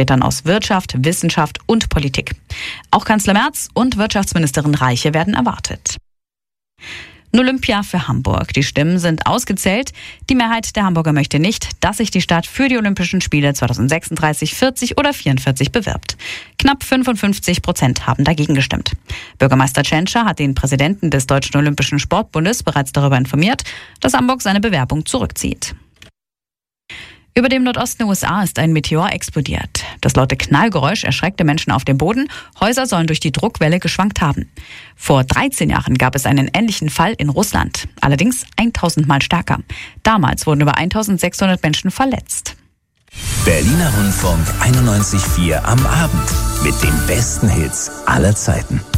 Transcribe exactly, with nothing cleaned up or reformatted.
Vertretern aus Wirtschaft, Wissenschaft und Politik. Auch Kanzler Merz und Wirtschaftsministerin Reiche werden erwartet. Olympia für Hamburg. Die Stimmen sind ausgezählt. Die Mehrheit der Hamburger möchte nicht, dass sich die Stadt für die Olympischen Spiele zweitausendsechsunddreißig, vierzig oder vierundvierzig bewirbt. Knapp fünfundfünfzig Prozent haben dagegen gestimmt. Bürgermeister Tschentscher hat den Präsidenten des Deutschen Olympischen Sportbundes bereits darüber informiert, dass Hamburg seine Bewerbung zurückzieht. Über dem Nordosten der U S A ist ein Meteor explodiert. Das laute Knallgeräusch erschreckte Menschen auf dem Boden. Häuser sollen durch die Druckwelle geschwankt haben. Vor dreizehn Jahren gab es einen ähnlichen Fall in Russland. Allerdings tausend Mal stärker. Damals wurden über eintausendsechshundert Menschen verletzt. Berliner Rundfunk einundneunzig Komma vier am Abend mit den besten Hits aller Zeiten.